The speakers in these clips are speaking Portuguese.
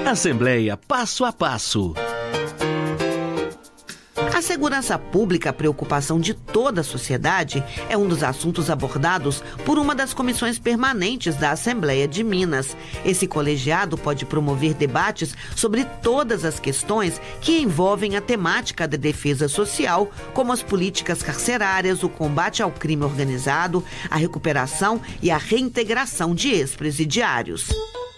Assembleia Passo a Passo. A segurança pública, a preocupação de toda a sociedade, é um dos assuntos abordados por uma das comissões permanentes da Assembleia de Minas. Esse colegiado pode promover debates sobre todas as questões que envolvem a temática da defesa social, como as políticas carcerárias, o combate ao crime organizado, a recuperação e a reintegração de ex-presidiários.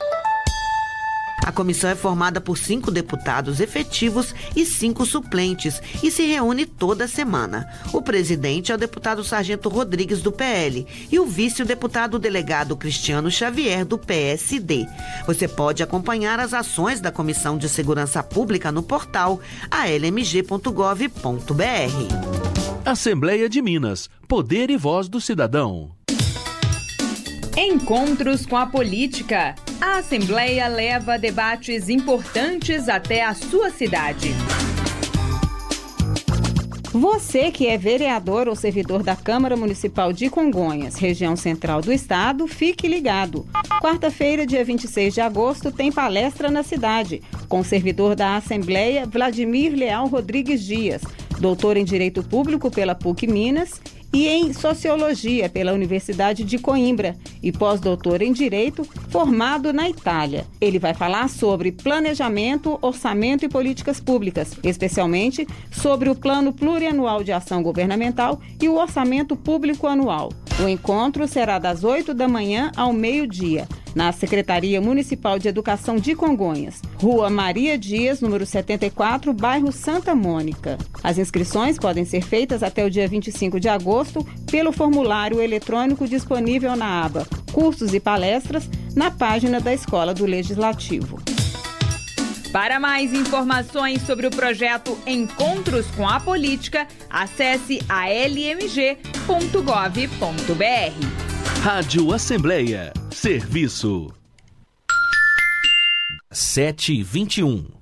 A comissão é formada por 5 deputados efetivos e 5 suplentes e se reúne toda semana. O presidente é o deputado Sargento Rodrigues, do PL, e o vice, o deputado delegado Cristiano Xavier, do PSD. Você pode acompanhar as ações da Comissão de Segurança Pública no portal almg.gov.br. Assembleia de Minas. Poder e voz do cidadão. Encontros com a política. A Assembleia leva debates importantes até a sua cidade. Você que é vereador ou servidor da Câmara Municipal de Congonhas, região central do estado, fique ligado. Quarta-feira, dia 26 de agosto, tem palestra na cidade, com o servidor da Assembleia, Vladimir Leal Rodrigues Dias, doutor em Direito Público pela PUC Minas e em Sociologia pela Universidade de Coimbra e pós-doutor em Direito, formado na Itália. Ele vai falar sobre planejamento, orçamento e políticas públicas, especialmente sobre o Plano Plurianual de Ação Governamental e o Orçamento Público Anual. O encontro será das 8 da manhã ao meio-dia, na Secretaria Municipal de Educação de Congonhas, Rua Maria Dias, número 74, bairro Santa Mônica. As inscrições podem ser feitas até o dia 25 de agosto pelo formulário eletrônico disponível na aba Cursos e Palestras, na página da Escola do Legislativo. Para mais informações sobre o projeto Encontros com a Política, acesse almg.gov.br. Rádio Assembleia. Serviço 7h21.